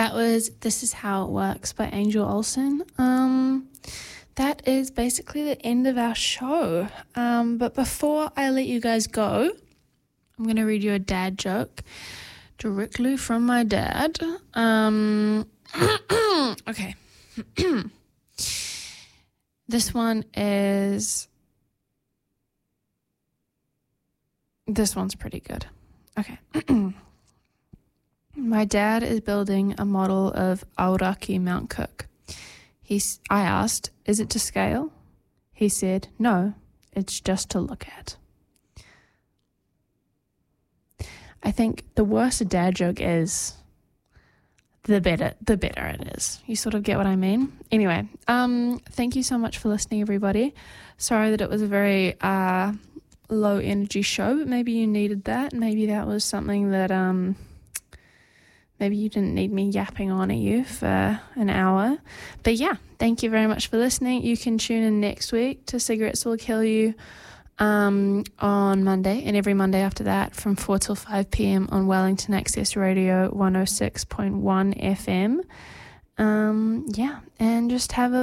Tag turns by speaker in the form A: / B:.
A: that was This Is How It Works by Angel Olsen. That is basically the end of our show. But before I let you guys go, I'm going to read you a dad joke directly from my dad. Okay. This one's pretty good. Okay. My dad is building a model of Aoraki Mount Cook. I asked, is it to scale? He said, no, it's just to look at. I think the worse a dad joke is, the better it is. You sort of get what I mean? Anyway, thank you so much for listening, everybody. Sorry that it was a very low energy show, but maybe you needed that. Maybe that was something that maybe you didn't need me yapping on at you for an hour. But yeah, thank you very much for listening. You can tune in next week to Cigarettes Will Kill You on Monday, and every Monday after that from 4 till 5 p.m. on Wellington Access Radio 106.1 FM. Yeah, and just have a